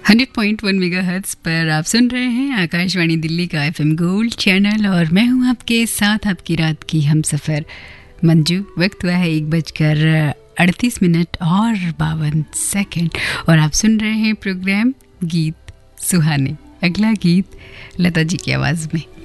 100.1 megahertz पर आप सुन रहे हैं आकाशवाणी दिल्ली का FM गोल्ड चैनल और मैं हूं आपके साथ आपकी रात की हमसफ़र मंजू। वक्त हुआ है 1:38 और 52 और आप सुन रहे हैं प्रोग्राम गीत सुहाने। अगला गीत लता जी की आवाज़ में।